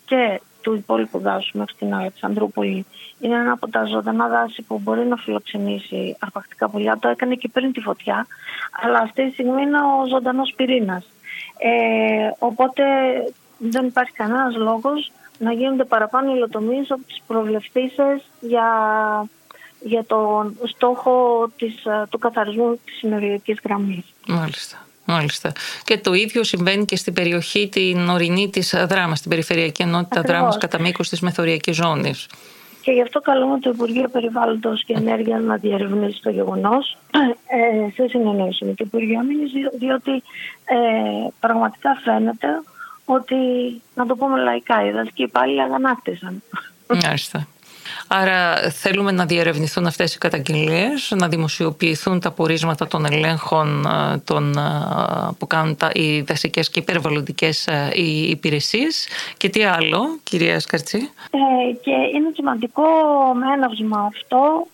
και του υπόλοιπου δάσους μέχρι την Αλεξανδρούπολη είναι ένα από τα ζωντανά δάση που μπορεί να φιλοξενήσει αρπακτικά πουλιά. Το έκανε και πριν τη φωτιά, αλλά αυτή τη στιγμή είναι ο ζωντανός πυρήνας. Οπότε δεν υπάρχει κανένας λόγος να γίνονται παραπάνω υλοτομίες από τις προβλεφθήσεις για τον στόχο του καθαρισμού της συνοριακής γραμμής. Μάλιστα. Και το ίδιο συμβαίνει και στην περιοχή την ορεινή της Δράμας, στην περιφερειακή ενότητα Δράμας, κατά μήκος της μεθοριακής ζώνης. Και γι' αυτό καλούμε το Υπουργείο Περιβάλλοντος και Ενέργειας να διερευνήσει το γεγονός σε συνεννόηση με το Υπουργείο Άμυνας, διότι πραγματικά φαίνεται ότι, να το πούμε λαϊκά, οι δασικοί υπάλληλοι αγανάκτησαν. Μάλιστα. Άρα θέλουμε να διερευνηθούν αυτές οι καταγγελίες, να δημοσιοποιηθούν τα πορίσματα των ελέγχων που κάνουν οι δασικές και περιβαλλοντικές υπηρεσίες. Και τι άλλο, κυρία Σκαρτσή? Και είναι σημαντικό με έναυσμα αυτό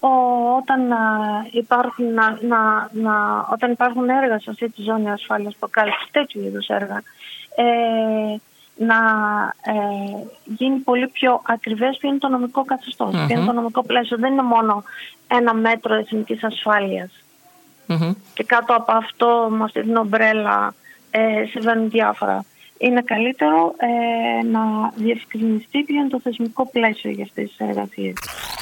όταν υπάρχουν έργα σε αυτή τη ζώνη ασφάλειας αποκάλυψης, τέτοιου είδους έργα, να γίνει πολύ πιο ακριβές ποιο είναι το νομικό καθεστώς, ποιο είναι το νομικό πλαίσιο. Δεν είναι μόνο ένα μέτρο εθνικής ασφάλειας. Και κάτω από αυτό, με αυτή την ομπρέλα, συμβαίνουν διάφορα. Είναι καλύτερο να διευκρινιστεί ποιο είναι το θεσμικό πλαίσιο για αυτές τις εργασίες.